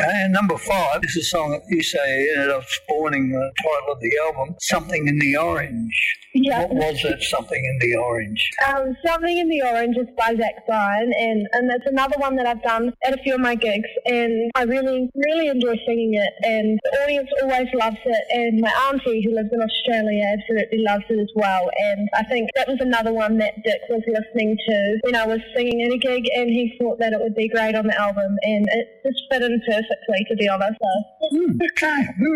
And number 5 is a song that you say ended up spawning the title of the album, Something in the Orange. Yeah. What was it, Something in the Orange? Something in the Orange is by Zach Bryan, and that's another one that I've done at a few of my gigs, and I really, really enjoy singing it, and the audience always loves it, and my auntie, who lives in Australia, absolutely loves it as well, and I think that was another one that Dick was listening to when I was singing at a gig, and he thought that it would be great on the album, and it just fit in perfectly, to be honest. So. Okay,